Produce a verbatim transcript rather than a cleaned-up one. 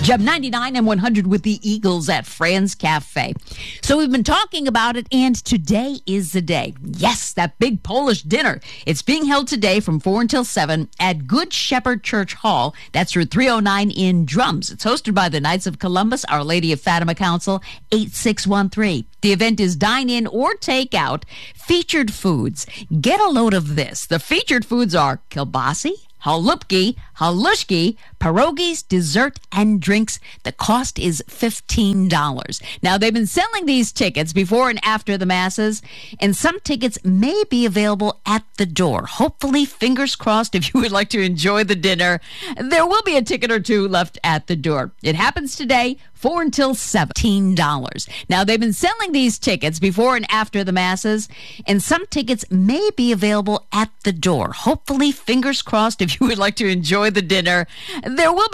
Gem ninety-nine and one hundred with the Eagles at Fran's Cafe. So we've been talking about it, and today is the day. Yes, that big Polish dinner. It's being held today from four until seven at Good Shepherd Church Hall. That's Route three oh nine in Drums. It's hosted by the Knights of Columbus, Our Lady of Fatima Council, eight six one three. The event is dine-in or take-out. Featured foods. Get a load of this. The featured foods are kielbasi, halupki, halushki, pierogies, dessert, and drinks. The cost is fifteen dollars. Now, they've been selling these tickets before and after the masses, and some tickets may be available at the door. Hopefully, fingers crossed, if you would like to enjoy the dinner, there will be a ticket or two left at the door. It happens today, four until seventeen dollars. Now, they've been selling these tickets before and after the masses, and some tickets may be available at the door. Hopefully, fingers crossed, if you would like to enjoy the dinner, there will be